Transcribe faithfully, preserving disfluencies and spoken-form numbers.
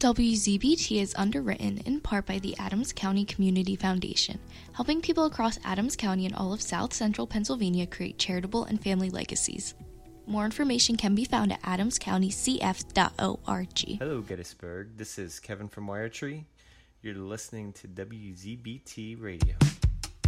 W Z B T is underwritten in part by the Adams County Community Foundation, helping people across Adams County and all of South Central Pennsylvania create charitable and family legacies. More information can be found at adams county c f dot org. Hello, Gettysburg. This is Kevin from Wiretree. You're listening to W Z B T Radio.